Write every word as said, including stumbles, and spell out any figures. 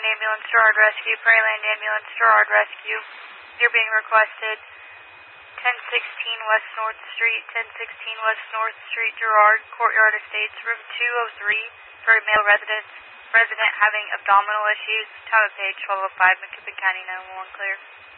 Prairie Ambulance, Gerard Rescue, Prairieland Ambulance, Gerard Rescue. You're being requested ten sixteen West North Street, ten sixteen West North Street, Gerard, Courtyard Estates, room two oh three, for a male resident, resident having abdominal issues, time of page twelve oh five, McKibbin County nine one one clear.